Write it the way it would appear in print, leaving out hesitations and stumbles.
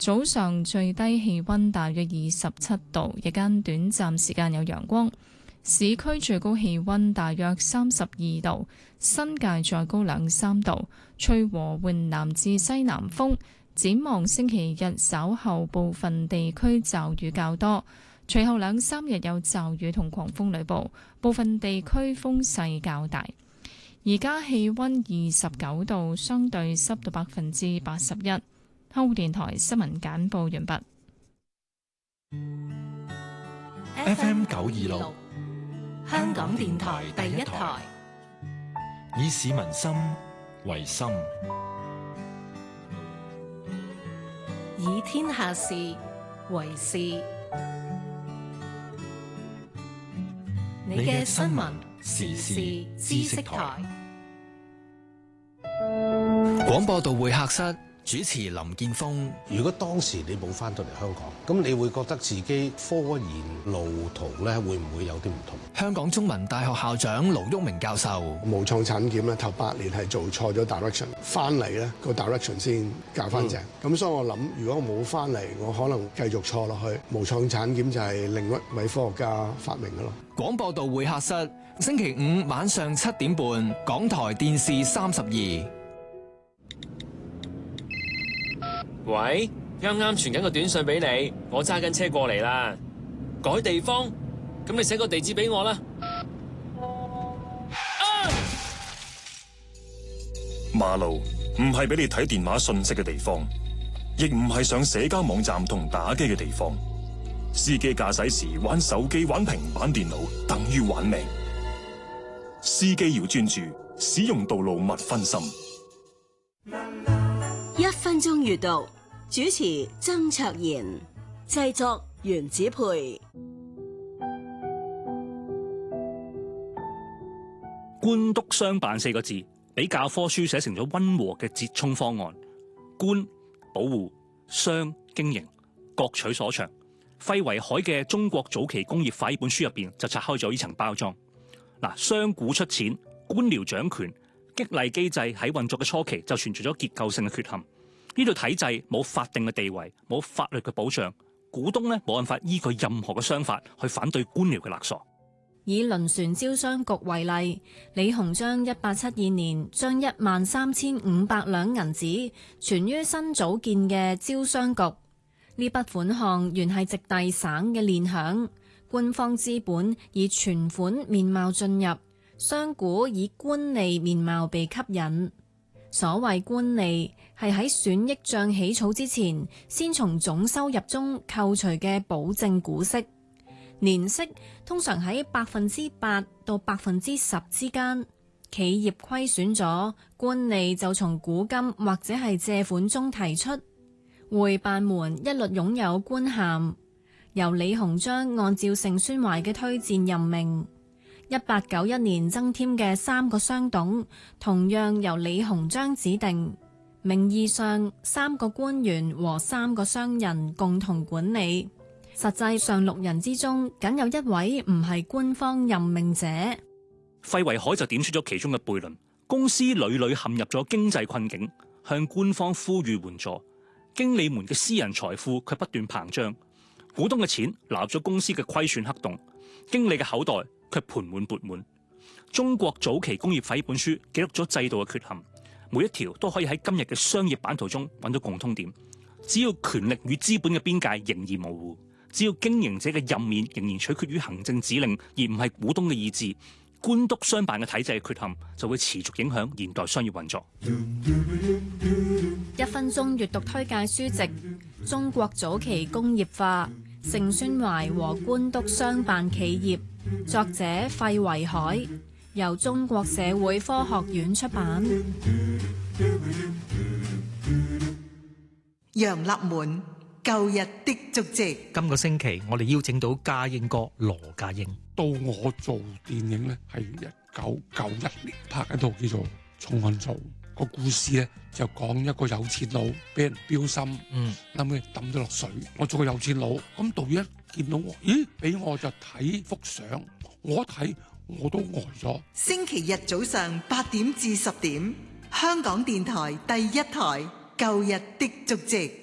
早上最低氣溫大約27度，日間短暫時間有陽光。市區最高氣溫大約32度，新界再高2-3度，吹和緩南至西南風。展望星期日稍後部分地區驟雨較多，隨後2-3日有驟雨同狂風雷暴，部分地區風勢較大。而家氣溫29度，相對濕度81%。香港電台新聞簡報完畢。 FM 926， 香港電台第一台， 以市民心為心， 以天下事為事。你嘅新聞時事知識台， 廣播道會客室主持林建峰。 如果當時你冇翻到嚟香港，咁你會覺得自己科研路途咧會唔會有啲唔同？ 香港中文大學校長盧煜明教授。 無創產檢咧頭8年係做錯咗 direction， 翻嚟咧個 direction 先教翻正。咁所以我諗，如果我冇翻嚟，我可能繼續錯落去。無創產檢就係另一位科學家發明嘅咯。 廣播道會客室，星期5晚上7點半，港台電視32。 喂，啱啱傳緊個短信俾你，我揸緊車過嚟啦。改地方，咁你寫個地址俾我啦。 馬路唔係俾你睇電話信息嘅地方，亦唔係上社交網站同打機嘅地方。司機駕駛時玩手機、玩平板電腦，等於玩命。司機要專注，使用道路勿分心。 1分鐘閱讀，主持曾卓賢，製作袁子培。 官督商辦4個字，俾教科書寫成咗溫和嘅折衷方案。官保護，商經營，各取所長。費維海嘅《中國早期工業化》呢本書入邊就拆開咗呢層包裝。商賈出錢，官僚掌權，激勵機制喺運作嘅初期就存在咗結構性嘅缺陷。呢度體制冇法定嘅地位，冇法律嘅保障，股東咧冇辦法依據任何嘅商法去反對官僚嘅勒索。 以輪船招商局為例，李鴻章1872年將13500兩銀紙存於新組建嘅招商局。呢筆款項原係直隸省嘅鏈響，官方資本以存款面貌進入，商賈以官吏面貌被吸引。所謂官吏係喺損益帳起草之前，先從總收入中扣除嘅保證股息，年息通常喺8%到10%之間。企業虧損咗，官吏就從股金或者係借款中提出。會辦們一律擁有官銜，由李鴻章按照盛宣懷嘅推薦任命。1891年增添嘅3個商董，同樣由李鴻章指定。名義上3個官員和3個商人共同管理，實際上6人之中，僅有1位唔係官方任命者。 費維海就點出咗其中嘅悖論：公司屢屢陷入咗經濟困境，向官方呼籲援助。經理們嘅私人財富卻不斷膨脹，股東嘅錢流入咗公司嘅虧損黑洞，經理嘅口袋卻盆滿缽滿。中國早期工業化呢本書記錄咗制度嘅缺陷，每一條都可以喺今日嘅商業版圖中揾到共通點。只要權力與資本嘅邊界仍然模糊，只要經營者嘅任免仍然取決於行政指令而唔係股東嘅意志，官督商辦嘅體制嘅缺陷就會持續影響現代商業運作。 1分鐘閱讀推介書籍《中國早期工業化：盛宣懷和官督商辦企業》，作者費維海，由中國社會科學院出版。 楊立門，舊日的足跡。 今個星期我哋邀請到家英哥羅家英。 到我做電影咧，係1991年拍一套叫做《重案組》，個故事咧就講一個有錢佬俾人標心，後尾抌咗落水。我做個有錢佬，咁導演一見到我，咦，俾我就睇幅相，我一睇我都呆咗。 星期日早上8點至10點，香港電台第一台《舊日的足跡》。